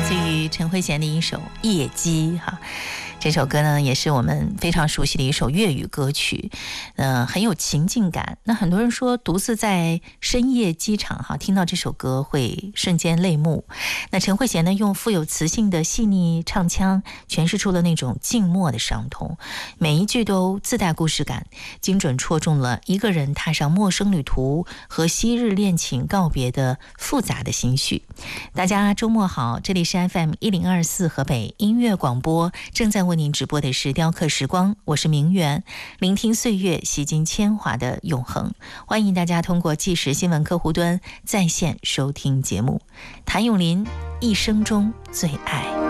自于陈慧娴的一首《夜机》哈。这首歌呢，也是我们非常熟悉的一首粤语歌曲，很有情境感。那很多人说，独自在深夜机场哈，听到这首歌会瞬间泪目。那陈慧娴呢，用富有磁性的细腻唱腔，诠释出了那种静默的伤痛，每一句都自带故事感，精准戳中了一个人踏上陌生旅途和昔日恋情告别的复杂的心绪。大家周末好，这里是 FM1024 河北音乐广播，正在为您直播的是雕刻时光，我是明媛，聆听岁月，洗尽铅华的永恒。欢迎大家通过即时新闻客户端在线收听节目。谭咏麟一生中最爱。